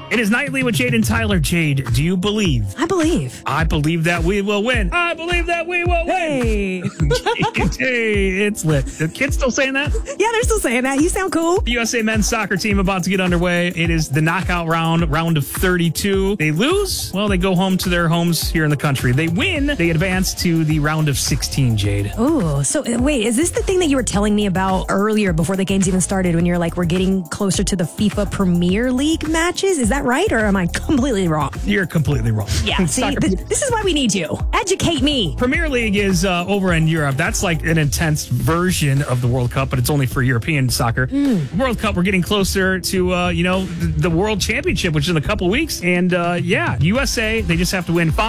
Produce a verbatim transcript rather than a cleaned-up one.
It is Nightly with Jade and Tyler. Jade, do you believe? I believe. I believe that we will win. I believe that we will win. Hey. Hey, it's lit. The kids still saying that? Yeah, they're still saying that. You sound cool. The U S A men's soccer team about to get underway. It is the knockout round, round of thirty-two. They lose, well, they go home to their homes here in the country. They win, they advance to the round of sixteen, Jade. Ooh, so uh, wait, is this the thing that you were telling me about earlier before the games even started when you're like, we're getting closer to the FIFA Premier League matches? Is that right, or am I completely wrong? You're completely wrong. Yeah, see, Soccer- th- this is why we need you. Educate me. Premier League is uh, over in Europe. That's like an intense version of the World Cup, but it's only for European soccer. Mm. World Cup, we're getting closer to, uh, you know, the, the World Championship, which is in a couple weeks. And, uh, yeah, U S A, they just have to win five.